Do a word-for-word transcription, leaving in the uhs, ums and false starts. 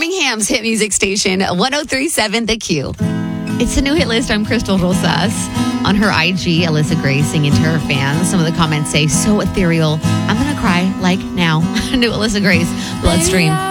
Birmingham's hit music station, one oh three point seven The Q. It's the new hit list. I'm Crystal Rosas. On her I G, Alyssa Grace singing to her fans. Some of the comments say, so ethereal. I'm going to cry like now. New Alyssa Grace, Bloodstream.